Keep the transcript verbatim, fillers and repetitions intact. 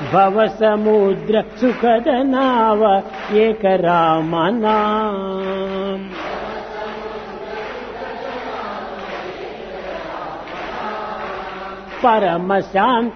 భవ సముద్ర సుఖద నావ ఏక రామనా పరమ శాంతి